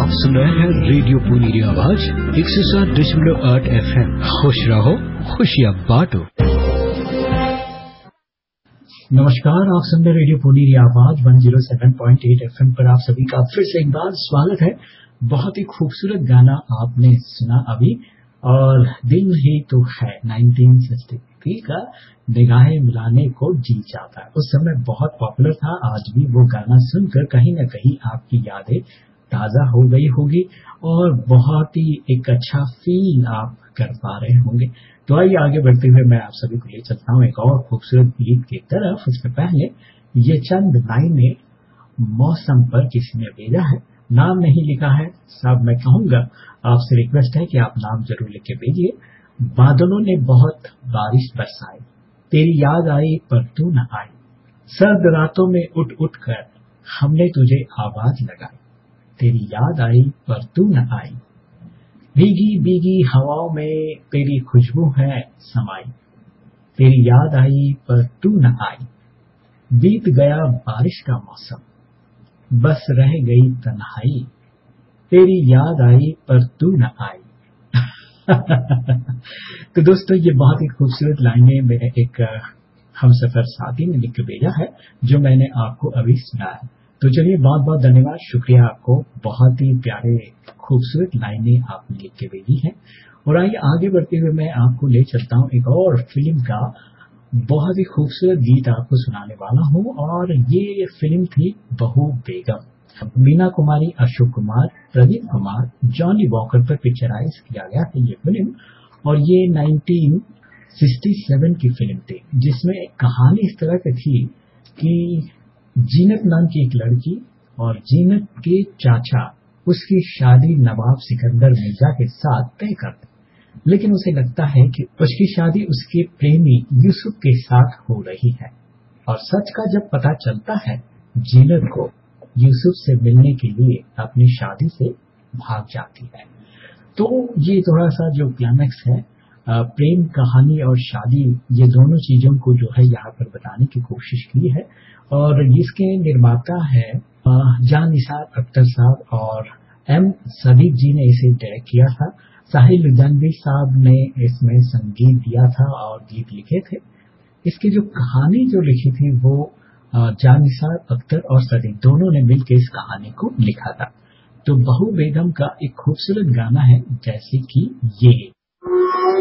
आप सुन रहे हैं रेडियो पुनीरी आवाज 107.8 FM। खुश रहो, खुशियाँ बांटो। नमस्कार, आप सुन रहे रेडियो पुनीरी आवाज 107.8 FM पर आप सभी का फिर से एक बार स्वागत है। बहुत ही खूबसूरत गाना आपने सुना अभी, और दिन ही तो है 1963 का निगाहें मिलाने को जी जाता है। उस समय बहुत पॉपुलर था। आज भी वो गाना सुनकर कहीं न कहीं आपकी यादें ताजा हो गई होगी और बहुत ही एक अच्छा फील आप कर पा रहे होंगे। तो आइए आगे बढ़ते हुए मैं आप सभी को ले चलता हूँ एक और खूबसूरत गीत की तरफ। उससे पहले ये चंद लाइनें मौसम पर किसी ने भेजा है, नाम नहीं लिखा है साहब। मैं कहूँगा, आपसे रिक्वेस्ट है कि आप नाम जरूर लिख के भेजिए। बादलों ने बहुत बारिश बरसाई, तेरी याद आई पर तू न आई, सर्द रातों में उठ उठ कर हमने तुझे आवाज लगाई, तेरी याद आई पर तू न आई, भीगी भीगी हवाओं में तेरी खुशबू है समाई, तेरी याद आई पर तू न आई, बीत गया बारिश का मौसम, बस रह गई तन्हाई, तेरी याद आई पर तू न आई। तो दोस्तों, ये बहुत ही खूबसूरत लाइनें मेरे एक हमसफर साथी ने लिख के भेजा है, जो मैंने आपको अभी सुनाया। तो चलिए, बहुत बहुत धन्यवाद, शुक्रिया आपको। बहुत ही प्यारे खूबसूरत लाइनें आपने लिख के भेजी हैं। और आइए आगे बढ़ते हुए मैं आपको ले चलता हूँ एक और फिल्म का बहुत ही खूबसूरत गीत आपको सुनाने वाला हूँ। और ये फिल्म थी बहू बेगम। मीना कुमारी, अशोक कुमार, प्रदीप कुमार, जॉनी वॉकर पर पिक्चराइज किया गया है ये फिल्म। और ये 1967 की फिल्म थी, जिसमें कहानी इस तरह की थी कि जीनत नाम की एक लड़की और जीनत के चाचा उसकी शादी नवाब सिकंदर मिर्जा के साथ तय करते, लेकिन उसे लगता है कि उसकी शादी उसके प्रेमी यूसुफ के साथ हो रही है। और सच का जब पता चलता है, जीनत को यूसुफ से मिलने के लिए अपनी शादी से भाग जाती है। तो ये थोड़ा सा जो क्लाइमैक्स है, प्रेम कहानी और शादी, ये दोनों चीजों को जो है यहाँ पर बताने की कोशिश की है। और इसके निर्माता है जान निसार अख्तर साहब, और एम सदीक जी ने इसे डायरेक्ट किया था। साहिल लुधियानवी साहब ने इसमें संगीत दिया था और गीत लिखे थे। इसकी जो कहानी जो लिखी थी वो जान निसार अख्तर और सदीक दोनों ने मिलकर इस कहानी को लिखा था। तो बहू बेगम का एक खूबसूरत गाना है, जैसे कि ये।